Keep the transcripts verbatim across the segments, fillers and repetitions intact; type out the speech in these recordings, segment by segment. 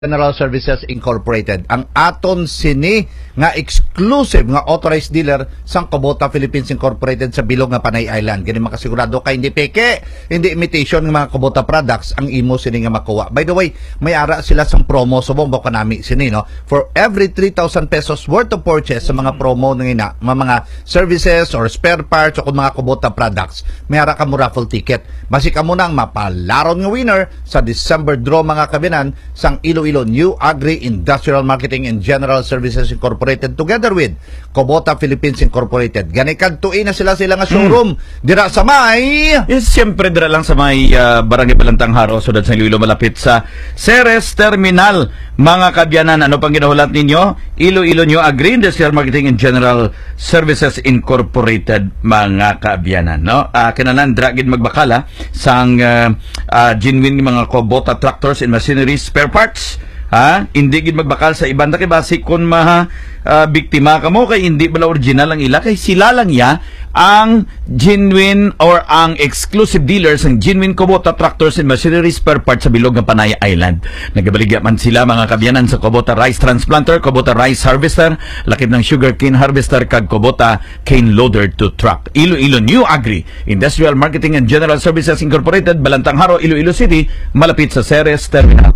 General Services Incorporated, ang aton sini nga exclusive nga authorized dealer sang Kubota Philippines Incorporated sa bilog nga Panay Island. Gani makasigurado kay hindi peke, hindi imitation ng mga Kubota products ang imo sini nga makuha. By the way, may ara sila sang promo subong ba kanami sini no. For every three thousand pesos worth of purchase sa mga promo nga ina, mga, mga services or spare parts o kung mga Kubota products, may ara ka mo raffle ticket. Basi ka mo nang mapalaron nga winner sa December draw mga kabinan sang Iloilo New Agri Industrial Marketing and General Services Incorporated together with Kubota Philippines Incorporated. Ganikad tuin na sila sila nga showroom mm. dira sa may yes, siyempre dira lang sa may uh, Barangay Balantang Haro sudad sa Iloilo malapit sa Ceres Terminal. Mga kabyanan, ano pang ginahulat ninyo? Iloilo New Agri Industrial Marketing and General Services Incorporated, mga kabyanan, no? Uh, kinanan dragid magbakala sang uh, uh, genuine mga Kubota tractors and machinery spare parts. Ha? Hindi gid magbakal sa iban kay basi kun ma uh, biktima ka mo kay hindi bala original ang ila kay sila lang ya ang genuine or ang exclusive dealers ng genuine Kubota tractors and machinery spare parts sa bilog ng Panay Island. Nagabaligya man sila mga kabyanan sa Kubota rice transplanter, Kubota rice harvester, lakip ng sugar cane harvester kag Kubota cane loader to truck. Iloilo New Agri Industrial Marketing and General Services Incorporated, Balantang Haro, Iloilo City, malapit sa Ceres Terminal.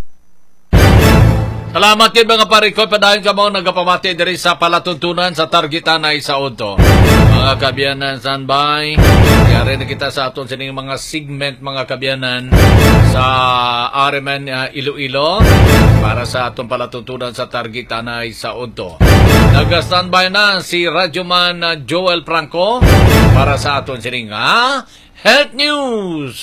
Salamat din mga parikot, padayon ka mo nagapamati diri sa palatuntunan sa targetan na isaunto. Mga kabyanan, standby. Kaya na kita sa aton sining mga segment mga kabyanan sa R M N uh, Iloilo para sa aton palatuntunan sa targetan na isaunto. Nag-standby na si Radyoman uh, Joel Franco para sa aton sining uh, Health News.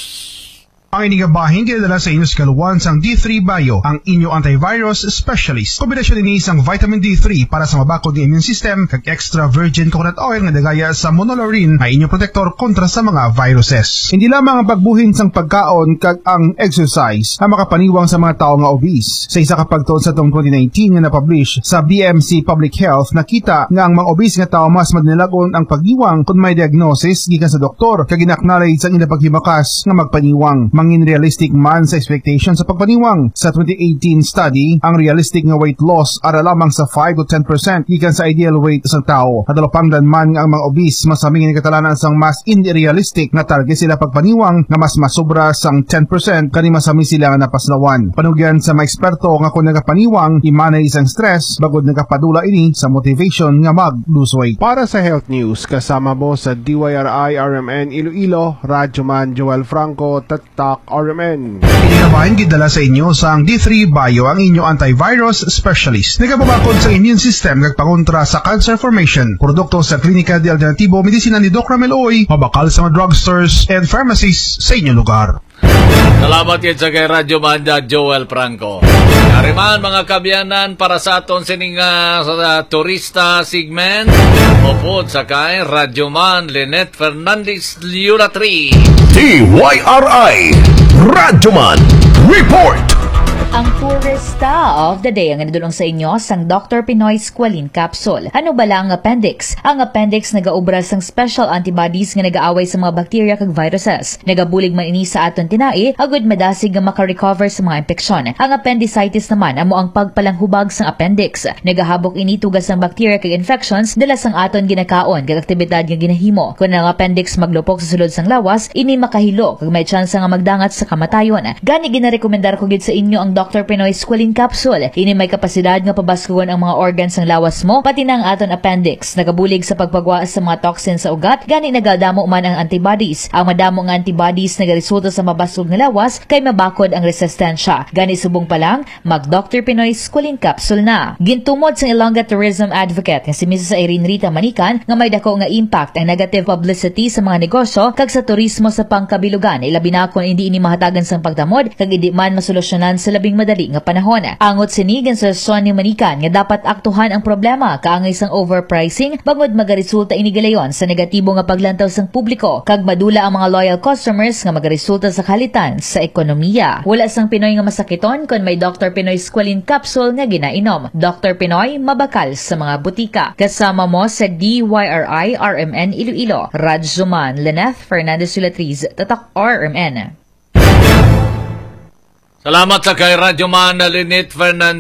Ang inigabahin kinadala sa inyo sa kaluwan sang D three Bio, ang inyo antivirus specialist. Kombinasyon ini isang vitamin D three para sa mabakod ng immune system kag extra virgin coconut oil nga dagaya sa monolaurin na inyo protector kontra sa mga viruses. Hindi lamang ang pagbuhin sang pagkaon kag ang exercise ang makapaniwang sa mga tao nga obese. Sa isa ka pagtuon sa tong twenty nineteen nga na-publish sa B M C Public Health, nakita nga ang mga obese nga tao mas madnilagon ang pagniwang kung may diagnosis gikan sa doktor kag ina-acknowledge ang ila paghimakas nga magpaniwang. Mangin realistic man sa expectation sa pagpaniwang. Sa twenty eighteen study, ang realistic nga weight loss ara lamang sa five to ten percent gikan sa ideal weight sa tao. Kadalupangdan man nga ang mga obese masaming ni katalanan sang mas unrealistic nga target sila pagpaniwang nga mas masobra sang ten percent kani masami sila nga napaslawan. Panugyan sa mga eksperto nga kung nagapaniwang imanay isang stress bagod nagapadula ini sa motivation nga mag-lose weight. Para sa Health News, kasama mo sa D Y R I R M N Iloilo, Radyoman Joel Franco, Tatak R M N. Inigabahin gidala sa inyo sa ang D three Bio, ang inyo antivirus specialist. Nagababakod sa immune system nagpakontra sa cancer formation. Produkto sa Klinika de Alternativo Medisina ni Doc Ramel Oy, mabakal sa mga drugstores and pharmacies sa inyong lugar. Salamat yun sa kay Radyo Manda Joel Franco. Kariman mga kabyanan para sa aton sining uh, sa turista segment. Upod sa kay Radyo Man Lynette Fernandez Liulatri. D Y R I Radyoman Report. Ang tourista of the day ang nanidulong sa inyo sang Doctor Pinoy Squalene Capsule. Ano bala ang appendix? Ang appendix nagaobra sang special antibodies nga nagaaway sa mga bacteria kag viruses. Nagabulig man ini sa aton tinai, agud madasig nga maka-recover sa mga impeksyon. Ang appendicitis naman amo ang pagpalanghubag sang appendix. Nagahabok ini tugas sang bacteria kag infections dala sang aton ginakaon kag aktibidad nga ginahimo. Kung ang appendix maglupok sa sulod sang lawas, ini makahilo kag may tsansa nga magdangat sa kamatayon. Gani ginarekomendar ko gid sa inyo ang Doctor Pinoy Squalene Capsule. Ini may kapasidad nga pabaskugon ang mga organs ng lawas mo, pati na ang aton appendix. Nagabulig sa pagpagwa sa mga toxins sa ugat, gani nagadamo man ang antibodies. Ang madamo nga antibodies nagaresulta sa mabasog nga lawas, kay mabakod ang resistensya. Gani subong pa lang, mag Doctor Pinoy Squalene Capsule na. Gintumod sa Ilongga Tourism Advocate nga si Missus Irene Rita Manikan nga may dako nga impact ang negative publicity sa mga negosyo kag sa turismo sa pangkabilugan. Ilabi na kung hindi ini mahatagan sang pagtamod kag hindi man masolusyonan sa labing madali nga panahon. Angot sinigan sa Sonny Manikan nga dapat aktuhan ang problema kaangay sang overpricing bangod magaresulta ini galayon sa negatibo nga paglantaw sang publiko kag madula ang mga loyal customers nga magaresulta sa kalitan sa ekonomiya. Wala sang Pinoy nga masakiton kon may Doctor Pinoy Squalene Capsule nga ginainom. Doctor Pinoy mabakal sa mga butika. Kasama mo sa D Y R I R M N Iloilo, Radyoman Lynette Fernandez Liulatri, Tatak R M N. Salamat sa kay Radyo Man Linit Fernandez.